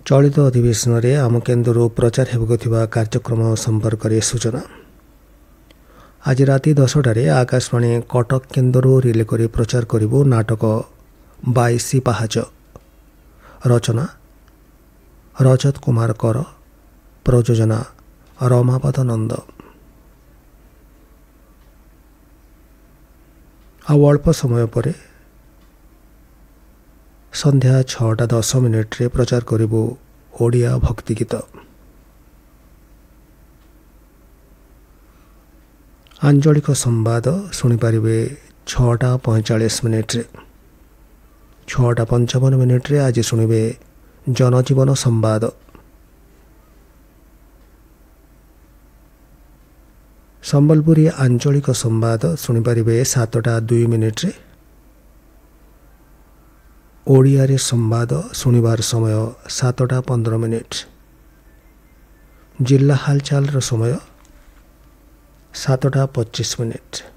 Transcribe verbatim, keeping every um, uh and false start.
चलित अधिवेशन में आम केन्द्र प्रचार होगा कार्यक्रम संपर्क में सूचना। आज राति दसटार आकाशवाणी कटक केन्द्र रिले कर प्रचार करिबो नाटक बाईसी पाहाच। रचना रजत कुमार कर, प्रयोजना रमापद नंद। आउ अल्प समय पर संध्या छटा दस मिनिट रे प्रचार करिबो ओडिया भक्ति गीत। आंचलिक संवाद शुणिपारे छटा पैंचाश मिनिट रे। छटा पंचावन मिनिट रे आज शुणिबे जनजीवन संवाद। संबलपुरी आंचलिक संवाद शुणिपारे सातटा दुई मिनिट रे। ओडिया रे संवाद शुणिबार समय सातटा पंद्रह मिनिट। जिला हालचाल रो समय सातटा पच्चीस मिनिट।